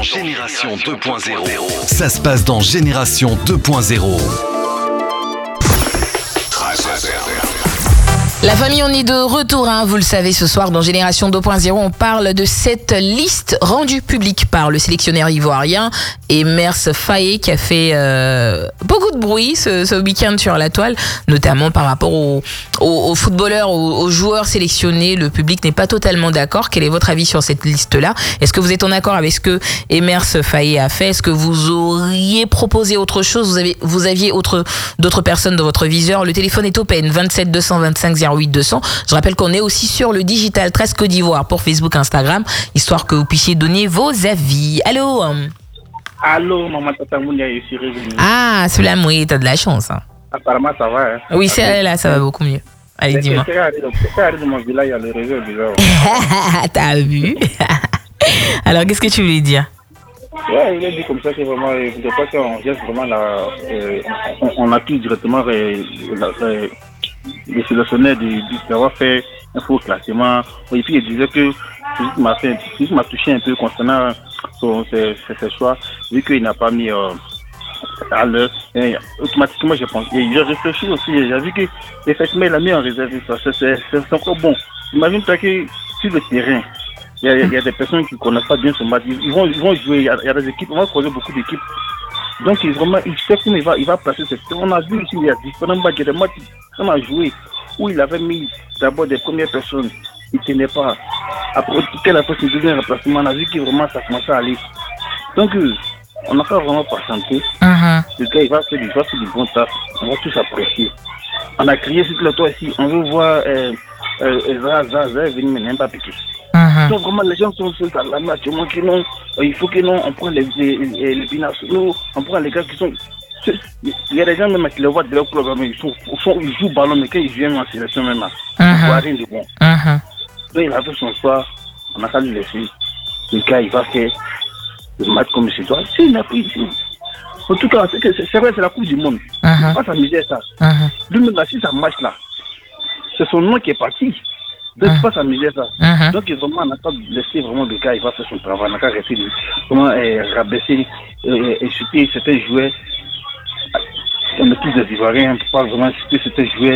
dans Génération 2.0. Ça se passe dans Génération 2.0. La famille, on est de retour, vous le savez, ce soir dans Génération 2.0, on parle de cette liste rendue publique par le sélectionneur ivoirien Emers Faé qui a fait beaucoup de bruit ce week-end sur la toile, notamment par rapport aux footballeurs, aux joueurs sélectionnés. Le public n'est pas totalement d'accord. Quel est votre avis sur cette liste-là? Est-ce que vous êtes en accord avec ce que Emers Faé a fait? Est-ce que vous auriez proposé autre chose? Vous aviez d'autres personnes dans votre viseur? Le téléphone est open, 27 225 08 200. Je rappelle qu'on est aussi sur le Digital 13 Côte d'Ivoire pour Facebook, Instagram, histoire que vous puissiez donner vos avis. Allô? Allô, maman Tata Mounia, je suis revenu. Ah, cela, oui, t'as de la chance. Apparemment, ça va. Hein. Oui, c'est là, ça va beaucoup mieux. Allez, dis-moi. C'est arrivé dans mon village, il y a le réseau bizarre. T'as vu? Alors, qu'est-ce que tu voulais dire? Ouais, il a dit comme ça que vraiment, je ne sais pas si on geste vraiment on appuie directement les sélectionneurs d'avoir fait un faux classement. Et puis il disait que Philippe m'a touché un peu concernant ses choix, vu qu'il n'a pas mis à l'heure. Automatiquement, j'ai réfléchi aussi, j'ai vu que effectivement il a mis en réserve. C'est encore bon. Imagine-toi que sur le terrain, il y a des personnes qui ne connaissent pas bien ce match. Ils vont jouer, il y a des équipes, on va croiser beaucoup d'équipes. Donc il sait comment il va placer cette. On a vu ici, il y a différents matchs, il y a des matchs qu'on a joué où il avait mis d'abord des premières personnes, il ne tenait pas. Après, quelle a fait son deuxième remplacement, on a vu que vraiment ça commençait à aller. Donc on n'a pas vraiment patienté. Le gars il va faire du bon taf, on va tous apprécier. On a crié sur le toit ici, on veut voir Zaza venir mais n'aime pas piquer. Donc vraiment les gens sont à la main actuellement que non, il faut que non, on prend les binationaux, on prend les gars qui sont. Il y a des gens même qui les voient de leur club, ils jouent ballon, mais quand ils viennent en sélection même, ils ne voient rien de bon. Donc il a fait son choix, on a qu'à lui laisser. Le gars il va faire le match comme il se doit. Si, il n'a pris ici. En tout cas, c'est vrai, c'est la Coupe du Monde. Il ne faut pas s'amuser à ça. Lui-même, si ça marche là, c'est son nom qui est parti. Donc, il ne faut pas s'amuser à ça. Donc, vraiment, on n'a pas laissé vraiment le gars, il va faire son travail. On n'a qu'à rester comment rabaisser, insulter certains joueurs. On est tous des Ivoiriens, on ne peut pas vraiment insulter certains joueurs.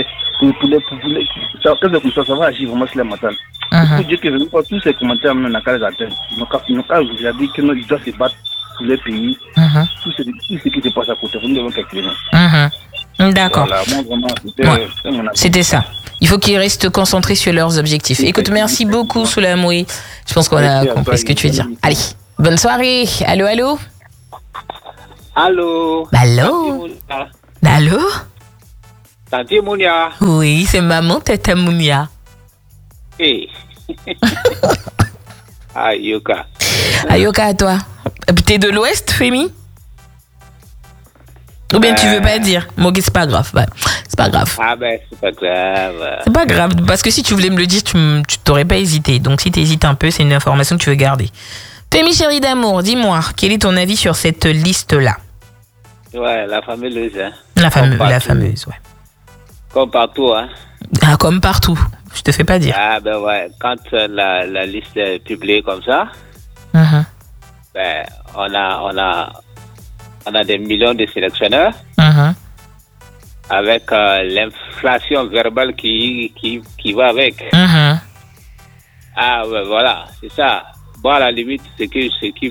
Ça va agir vraiment sur les matins. Il faut dire que tous ces commentaires, on n'a qu'à les atteindre. Ils n'ont qu'à dire qu'ils doivent se battre pour les pays. Tout ce qui se passe à côté, vous ne devez pas calculer. D'accord. Voilà, c'était ça. Il faut qu'ils restent concentrés sur leurs objectifs. Écoute, merci beaucoup, Soulamoui. Je pense qu'on a compris ce que tu veux dire. Allez, bonne soirée. Allô, allô? Allô? Allô? Allô? Tanti Mounia. Oui, c'est maman, Tata Mounia. Hey. Ayoka. Ayoka, à toi. T'es de l'Ouest, Fémi? Ou bien tu veux pas dire? Bon, c'est pas grave. Ouais. C'est pas grave. Ah ben, c'est pas grave. C'est pas grave, parce que si tu voulais me le dire, tu t'aurais pas hésité. Donc si t'hésites un peu, c'est une information que tu veux garder. Fémi, chérie d'amour, dis-moi, quel est ton avis sur cette liste-là? Ouais, la fameuse, hein. La fameuse, ouais. Comme partout, hein. Ah, comme partout. Je te fais pas dire. Ah ben ouais, quand la liste est publiée comme ça, ben, on a des millions de sélectionneurs avec l'inflation verbale qui va avec. Ah ben voilà, c'est ça. Bon, à la limite, ce qui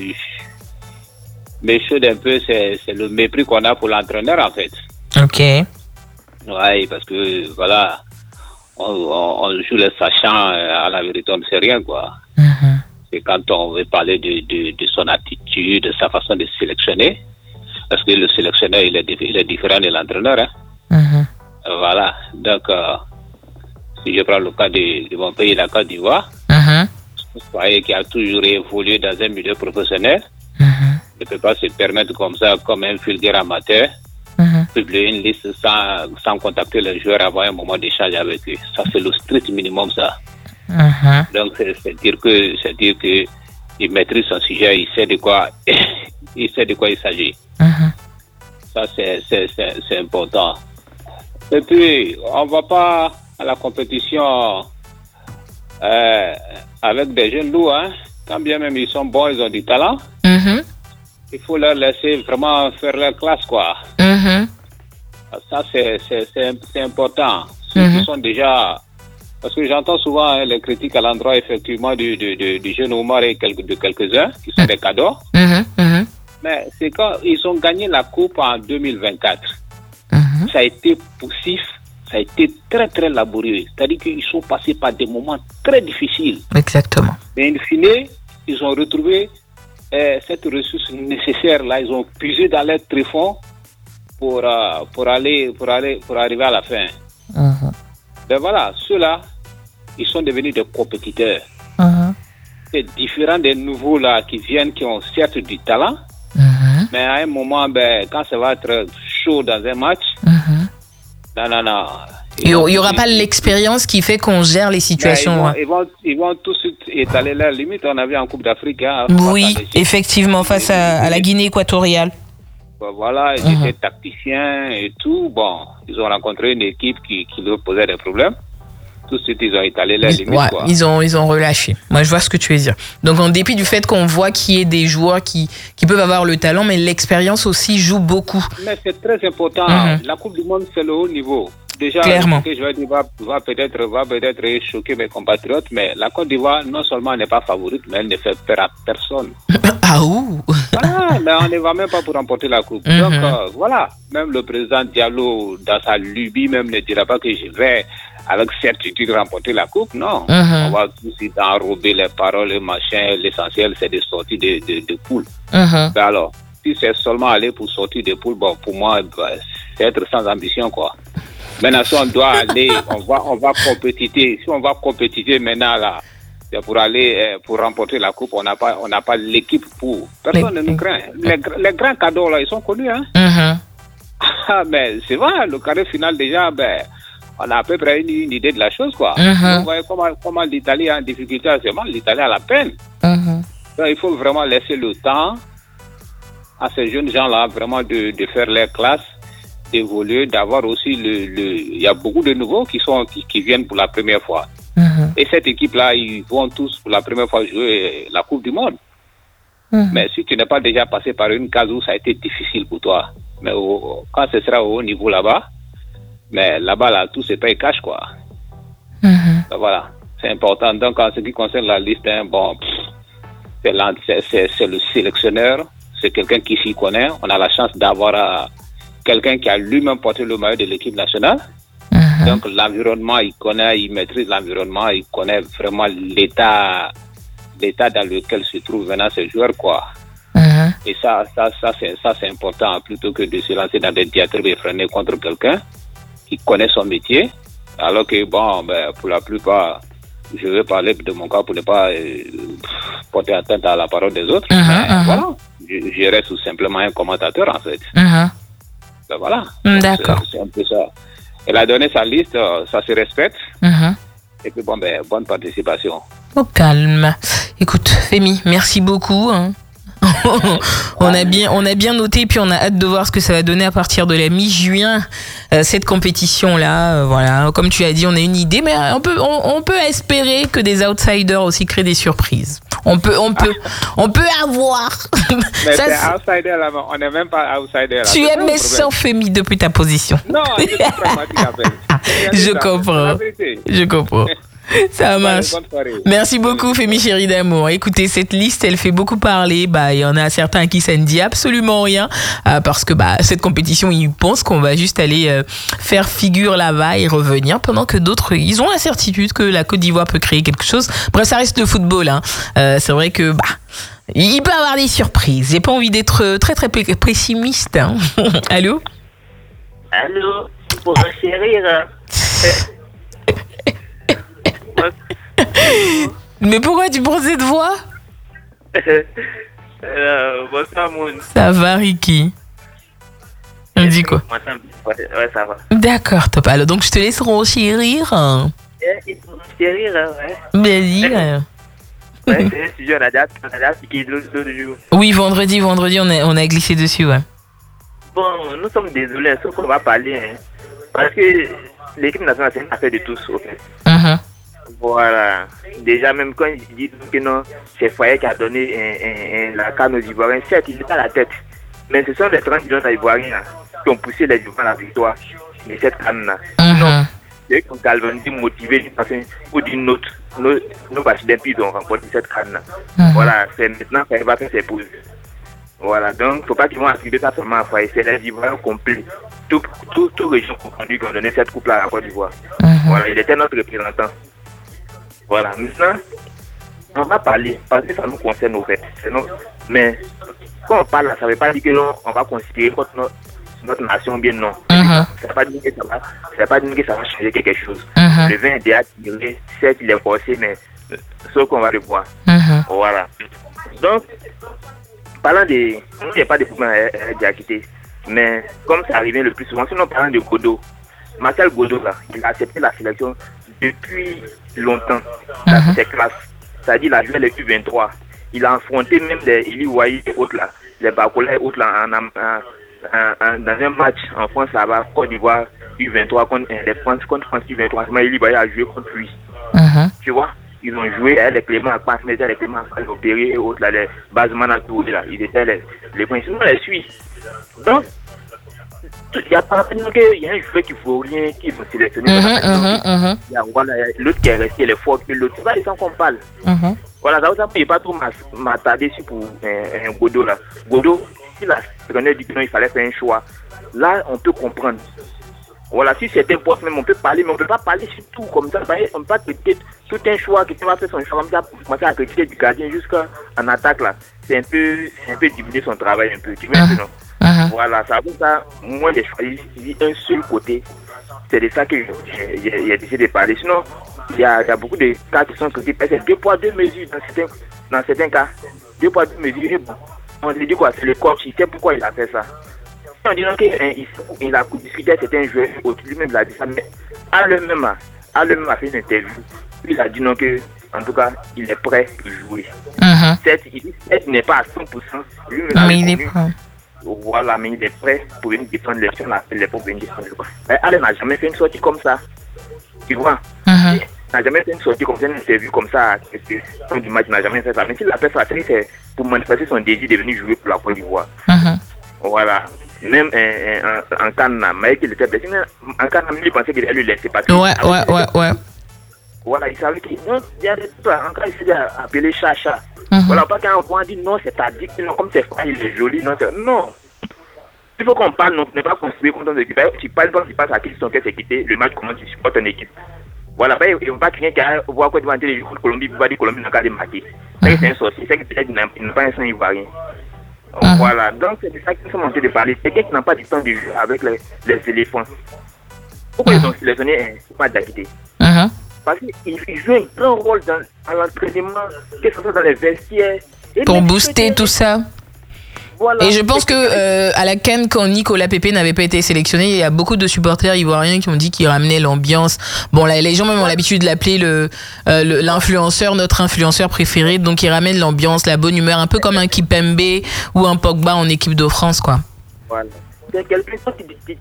me chaude un peu, c'est le mépris qu'on a pour l'entraîneur, en fait. Ok. Ouais, parce que voilà, on joue les sachants, à la vérité, on ne sait rien, quoi. C'est quand on veut parler de son attitude, de sa façon de sélectionner, parce que le sélectionneur, il est différent de l'entraîneur, hein. Voilà, donc, si je prends le cas de mon pays, la Côte d'Ivoire, vous voyez qui a toujours évolué dans un milieu professionnel, ne peut pas se permettre comme ça, comme un vulgaire amateur, publier une liste sans contacter les joueurs avant un moment d'échange avec eux. Ça, c'est le strict minimum, ça. Donc, c'est dire que il maîtrise son sujet, il sait de quoi il s'agit. Ça, c'est important. Et puis, on ne va pas à la compétition avec des jeunes loups, hein. Quand bien même ils sont bons, ils ont du talent. il faut leur laisser vraiment faire leur classe, quoi. Ça, c'est important. Ceux qui sont déjà... Parce que j'entends souvent les critiques à l'endroit, effectivement, du jeune Omar et de quelques-uns, qui sont des cadeaux. Mais c'est quand ils ont gagné la Coupe en 2024. Ça a été poussif, ça a été très, très laborieux. C'est-à-dire qu'ils sont passés par des moments très difficiles. Exactement. Mais in fine, ils ont retrouvé cette ressource nécessaire-là. Ils ont puisé dans leur tréfonds pour arriver à la fin. Ben voilà, ceux-là, ils sont devenus des compétiteurs. C'est différent des nouveaux là qui viennent, qui ont certes du talent, mais à un moment, ben, quand ça va être chaud dans un match, non. Il n'y aura pas l'expérience qui fait qu'on gère les situations. Ben, ils vont tout de suite étaler leurs limites. On a vu en Coupe d'Afrique. Hein, oui, effectivement, face à la Guinée équatoriale. Ben voilà, ils étaient tacticiens et tout. Bon, ils ont rencontré une équipe qui leur posait des problèmes. Tout de suite, ils ont étalé leurs limites. Ouais, quoi. ils ont relâché. Moi, je vois ce que tu veux dire. Donc, en dépit du fait qu'on voit qu'il y ait des joueurs qui peuvent avoir le talent, mais l'expérience aussi joue beaucoup. Mais c'est très important. La Coupe du Monde, c'est le haut niveau. Déjà, clairement. Ce que je vais dire va peut-être choquer mes compatriotes, mais la Côte d'Ivoire, non seulement n'est pas favorite, mais elle ne fait peur à personne. Ah ouh. Voilà, mais on ne va même pas pour remporter la Coupe. Donc, voilà. Même le président Diallo, dans sa lubie, même ne dira pas que je vais avec certitude remporter la Coupe. Non. On va tout de suite enrober les paroles, les machins. L'essentiel, c'est des sorties de poules. Mais alors, si c'est seulement aller pour sortir de poules, bon, pour moi, c'est être sans ambition, quoi. Maintenant, si on doit aller, on va compétiter. Si on va compétiter maintenant, là, c'est pour aller, pour remporter la Coupe, on n'a pas l'équipe pour. Personne ne nous craint. Les grands cadeaux, là, ils sont connus, hein. Mais c'est vrai, le carré final, déjà, ben, on a à peu près une idée de la chose, quoi. Vous voyez comment l'Italie est en difficulté actuellement. L'Italie a la peine. Donc, il faut vraiment laisser le temps à ces jeunes gens-là, vraiment de faire leur classe, d'évoluer, d'avoir aussi il y a beaucoup de nouveaux qui viennent pour la première fois. Et cette équipe-là, ils vont tous pour la première fois jouer la Coupe du Monde. Mais si tu n'es pas déjà passé par une case où ça a été difficile pour toi, mais quand ce sera au haut niveau là-bas, mais là-bas, là, tout se paye cash, quoi. Voilà, c'est important. Donc, en ce qui concerne la liste, hein, bon, c'est le sélectionneur, c'est quelqu'un qui s'y connaît. On a la chance d'avoir quelqu'un qui a lui-même porté le maillot de l'équipe nationale. Donc, l'environnement, il connaît, il maîtrise l'environnement, il connaît vraiment l'état dans lequel se trouvent maintenant ces joueurs, quoi. Et ça, c'est important, plutôt que de se lancer dans des diatribes effrénées contre quelqu'un qui connaît son métier, alors que, bon, ben, pour la plupart, je vais parler de mon cas pour ne pas porter atteinte à la parole des autres. Voilà, je reste tout simplement un commentateur, en fait. Ben voilà. D'accord. C'est un peu ça. Elle a donné sa liste, ça se respecte. Et puis, bon, ben, bonne participation. Au calme. Écoute, Fémi, merci beaucoup. On a bien noté, puis on a hâte de voir ce que ça va donner à partir de la mi-juin, cette compétition-là. Voilà, comme tu as dit, on a une idée, mais on peut espérer que des outsiders aussi créent des surprises. On peut avoir. Mais ça, c'est outsider là, on n'est même pas outsider là. Tu es méchant, Fémi, depuis ta position. Non, je suis pragmatique après. Je comprends. Ça marche. Merci beaucoup, Fémi chérie d'amour. Écoutez, cette liste, elle fait beaucoup parler. Il y en a certains à qui ça ne dit absolument rien, parce que cette compétition, ils pensent qu'on va juste aller faire figure là-bas et revenir, pendant que d'autres, ils ont la certitude que la Côte d'Ivoire peut créer quelque chose. Bref, ça reste le football, hein. C'est vrai que il peut y avoir des surprises. J'ai pas envie d'être très très pessimiste, hein. Allô, pour chérir. Mais pourquoi tu prends cette voix? Bonsoir, Moon. Ça va, Ricky? On dit quoi? Ouais, ça va. D'accord, top. Alors, donc, je te laisse renchérir. Il faut chérir, ouais. Vas-y. Ouais, c'est un sujet, on a déjà piqué l'autre jour. Oui, vendredi, on a glissé dessus, ouais. Bon, nous sommes désolés, sauf qu'on va parler, hein, parce que l'équipe nationale, c'est une affaire de tous, ok. Voilà. Déjà, même quand ils disent que non, c'est Faye qui a donné la canne aux Ivoiriens, certes, il est à la tête. Mais ce sont les 30 millions d'Ivoiriens qui ont poussé les Ivoiriens à la victoire de cette canne-là. Non, c'est eux qui ont galvanisé, motivé d'une façon ou d'une autre. Nos bâtiments, puis ils ont remporté cette canne-là. Voilà, c'est maintenant Faye va faire ses pauses. Voilà, donc il ne faut pas qu'ils vont attribuer ça seulement à Faye. C'est les Ivoiriens complets. Tout région confondue qui ont donné cette coupe-là à la Côte d'Ivoire. Voilà, il était notre représentant. Voilà, maintenant, on va parler, parce que ça nous concerne au fait. Mais quand on parle, ça ne veut pas dire que non, on va considérer notre nation bien, non. Ça ne veut pas dire que ça va changer quelque chose. Le vin est déjà tiré, certes il est forcé, mais sauf qu'on va le voir. Voilà. Donc, parlant des... Il n'y a pas de problème à Diakité, mais comme ça arrive le plus souvent, sinon parlant de Godot, Marcel Godot, là, il a accepté la sélection depuis longtemps dans ses classes. C'est-à-dire qu'il a joué les U23. Il a affronté même les Eli Wahi et autres là, les Bacolais et autres là, dans un match en France là-bas, Côte d'Ivoire U23 contre France U23. Eli Wahi a joué contre lui. Tu vois, ils ont joué avec les Clément Akpas, mais les Clément Akpas opéré et autres là, les Bazman à tout là. Ils étaient les principaux, les Suisses. Donc, il n'y a pas qu'il y a un joueur qu'il faut rien, qu'il faut sélectionner. Il y a l'autre qui est resté, les forts que l'autre. C'est pas les gens qu'on parle. Voilà, ça ne peut pas trop m'attarder sur pour un Godot là. Godot, si la prenait du nom, il fallait faire un choix. Là, on peut comprendre. Voilà, si c'est un poste même, on peut parler, mais on ne peut pas parler sur tout comme ça. On ne peut pas traiter tout un choix, quelqu'un va faire son choix comme ça pour commencer à critiquer du gardien jusqu'en attaque là. C'est un peu diminuer son travail un peu. Tu vois, non? Voilà, ça veut ça, moi j'ai choisi un seul côté. C'est de ça que j'ai décidé de parler. Sinon, il y a beaucoup de cas qui sont critiqués. C'est 2 poids 2 mesures dans certains cas. 2 poids 2 mesures. Bon, on se dit quoi, c'est le coach, il sait pourquoi il a fait ça. En disant qu'il a discuté avec certains joueurs, lui-même il a dit ça, mais à lui-même a fait une interview. Il a dit non que, en tout cas, il est prêt pour jouer. Certes, il n'est pas à 100%. Mais il est prêt. Voilà, mais il est prêt pour une défendre l'élection, il est prêt pour une défendre. Alain n'a jamais fait une sortie comme ça. Tu vois, il n'a jamais fait une sortie comme ça, une interview comme ça. Du match, il n'a jamais fait ça. Mais s'il a fait ça, c'est pour manifester son désir de venir jouer pour la Côte d'Ivoire. Voilà. Même en Cannes, mais qu'il était blessé. En Cannes, il pensait qu'il allait le laisser passer. Ouais. Voilà, il savait qu'il y a des trucs. Encore, il s'est appelé Chacha. Voilà, pas quand on dit non, c'est addict, non, comme c'est frais, il est joli, non. Il faut qu'on parle, non, ne pas construire contre ton équipe. Tu parles quand tu passes à qui son cœur s'est quitté, le match, comment tu supportes ton équipe. Voilà, ils ne vont pas quelqu'un qui a voir quoi devant les joueurs contre Colombie, pour pas dire Colombie n'a qu'à démarquer. C'est un sorcier, c'est que peut-être il n'a pas un sang ivoirien. Voilà, donc c'est de ça qu'ils sont montés de parler. C'est quelqu'un qui n'a pas du temps de jouer avec les éléphants. Pourquoi ils ont sélectionné un pas d'acquitté? Parce qu'il joue un grand rôle à l'entraînement, que ce soit dans les vestiaires. Pour booster tout ça. Voilà. Et je pense que à la CAN, quand Nicolas Pepe n'avait pas été sélectionné, il y a beaucoup de supporters ivoiriens qui ont dit qu'il ramenait l'ambiance. Bon, là, les gens même ont l'habitude de l'appeler l'influenceur, notre influenceur préféré. Donc, il ramène l'ambiance, la bonne humeur, un peu comme un Kipembe ou un Pogba en équipe de France, quoi. Voilà. C'est quelqu'un qui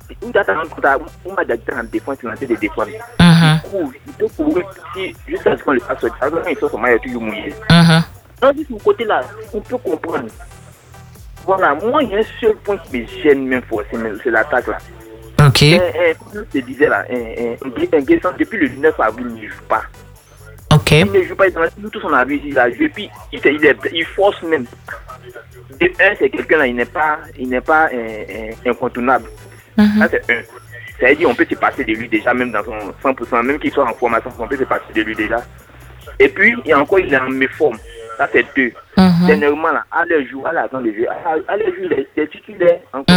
on m'a dit en défense, il a des défenses. Il peut courir jusqu'à ce qu'on le fasse sortir. Alors, il sort son maillot toujours mouillé. Donc, de ce côté-là, on peut comprendre. Voilà, moi, il y a un seul point qui me gêne même forcément, c'est l'attaque là. Ok. Comme je te disais là, depuis le 9 avril, il ne joue pas. Ok. Il ne joue pas, il a tout son avis, il a joué, puis il force même. De un, c'est quelqu'un là, il n'est pas incontournable. Ça, c'est un. Ça veut dire on peut se passer de lui déjà, même dans son 100%, même qu'il soit en formation, on peut se passer de lui déjà. Et puis, il y a encore, il est en méforme. Ça, c'est 2. Dernièrement, là, à leur jour, à l'attente de jeu, à leur jour, les titulaires encore.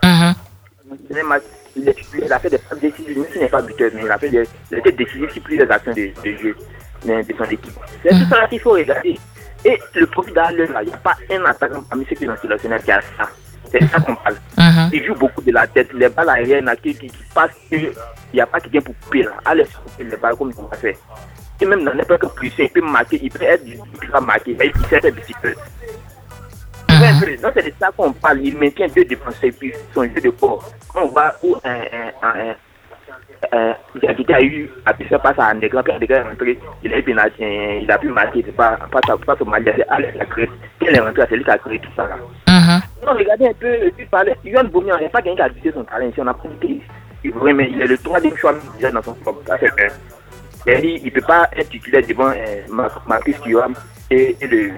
Il a fait des passes décisives, même s'il n'est pas buteur, mais il a fait des décisives sur plusieurs actions de jeu de son équipe. C'est tout ça qu'il faut regarder. Et le profil d'Allen, là, il n'y a pas un attaquant parmi ceux qui sont sélectionnés qui a ça. C'est ça qu'on parle. Il joue beaucoup de la tête, les balles aériennes qui passent, il n'y a pas quelqu'un pour couper là. Allez, les balles comme il va faire. Et même dans n'importe quel plus, il peut marquer, il peut être il va marquer, il sait faire un petit peu. Donc c'est de ça qu'on parle, il maintient 2 défenseurs et puis son jeu de corps. Quand on va où Diakité a eu à faire passe à un écran, puis un écran est rentré, il a pu marquer, c'est pas au Mali, c'est Alex qui a créé. Quand il est rentré, c'est lui qui a créé tout ça là. Non, regardez un peu, il parlait, Yohan Bomian, il n'y a pas quelqu'un qui a utilisé son talent ici, on a pris il est le 3e choix déjà dans son club, ça c'est un. Il ne peut pas être titulaire devant Marcus Thuram et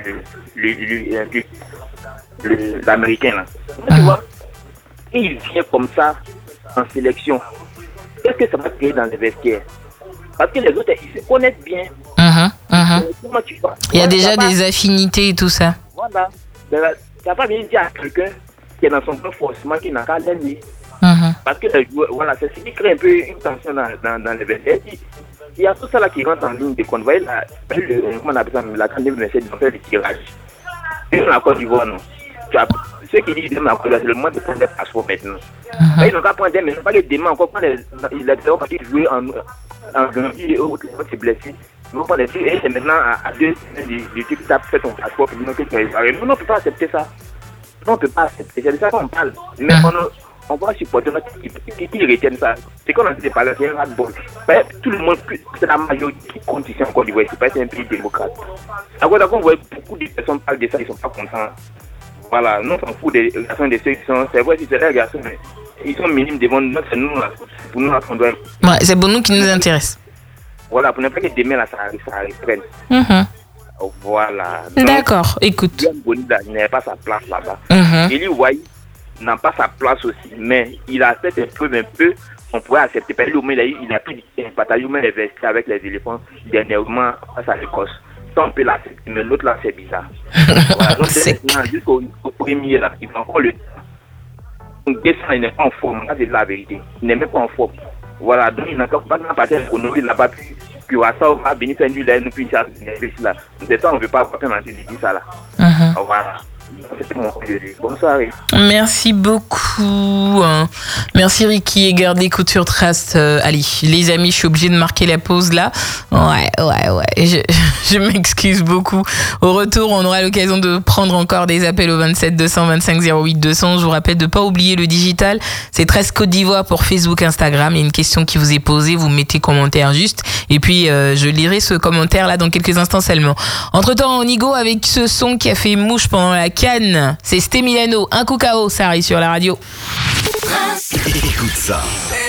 l'Américain là. Tu vois, et il vient comme ça en sélection. Qu'est-ce que ça va créer dans les vestiaires? Parce que les autres, ils se connaissent bien. Comment tu vois? Il y a déjà des affinités et tout ça. Voilà. Tu n'as pas bien dit à quelqu'un qui est dans son club forcément qui n'a qu'à l'aimer. Parce que les joueurs, voilà, c'est ce qui crée un peu une tension dans les vestiaires. Il y a tout ça là qui rentre en ligne de compte. Vous voyez, comment on appelle ça, la candidature de on fait le tirage. Et dans la Côte d'Ivoire, non. Ceux qui disent que la Côte d'Ivoire, c'est le moins de prendre des passeports maintenant. Ils n'ont qu'à prendre des, mais ils n'ont pas les démons encore. Quand les gens partis jouer en Gambie et autres, ils vont se blesser. Ils vont prendre des trucs et c'est maintenant à 2 semaines du type qui tape fait ton passeport. Nous, on ne peut pas accepter ça. Non, on ne peut pas accepter. C'est de ça qu'on parle. Mais on va supporter notre équipe qui retiennent ça. C'est qu'on a dit de parler, c'est un hardball. Tout le monde, c'est la majorité qui compte ici en Côte d'Ivoire. C'est pas un pays démocrate. Alors, on voit beaucoup de personnes parlent de ça, ils ne sont pas contents. Voilà, nous on s'en fout des garçons de ceux qui sont. C'est vrai si c'est les garçons, mais ils sont minimes devant nous, c'est nous là. Pour nous, on doit. Ouais, c'est pour nous qui nous intéresse. Voilà, pour ne pas que demain là, ça reprenne. Voilà. Donc, d'accord, écoute. Yohan Bonida n'a pas sa place là-bas. Eli Wahi n'a pas sa place aussi, mais il a fait un peu, on pourrait accepter. Parce que il a pris un bataillon les vestiaires avec les éléphants dernièrement face à l'Écosse. Ça, on peut l'accepter, mais l'autre là, c'est bizarre. Voilà, donc c'est jusqu'au premier là, il va encore le. Donc, il n'est pas en forme, ça c'est la vérité. Il n'est même pas en forme. Voilà, donc il n'a pas partir pour nous, il n'a pas pu. Puis ça va venir faire nul, nous puis ça, là. C'est ça, on ne veut pas avoir un anti dit ça là. Voilà. C'était mon bonne soirée. Merci beaucoup. Merci Ricky et gardez couture trace Ali. Les amis, je suis obligée de marquer la pause là. Ouais. Je m'excuse beaucoup. Au retour, on aura l'occasion de prendre encore des appels au 27 225 08 200. Je vous rappelle de ne pas oublier le digital. C'est 13 Côte d'Ivoire pour Facebook, Instagram. Il y a une question qui vous est posée. Vous mettez commentaire juste. Et puis, je lirai ce commentaire là dans quelques instants seulement. Entre-temps, on y go avec ce son qui a fait mouche pendant la Cannes. C'est Sté Milano. Un coup KO, ça arrive sur la radio. Écoute ça.